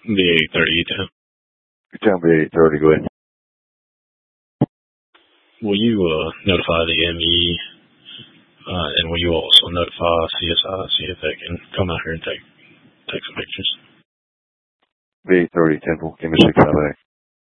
VA30, 10 VA30, go ahead. will you notify the ME, and will you also notify CSI, see if they can come out here and take some pictures? VA30, 10-4, give me 658.